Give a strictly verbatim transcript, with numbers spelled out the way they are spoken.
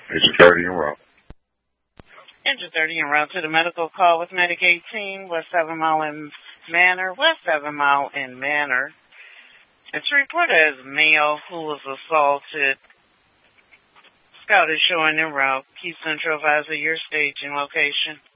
Agent thirty en route. Agent thirty en route to the medical call with Medic eighteen, West seven Mile in Manor, West seven Mile in Manor. It's reported as male who was assaulted. Scout is showing en route. Keep Central advise of your staging location.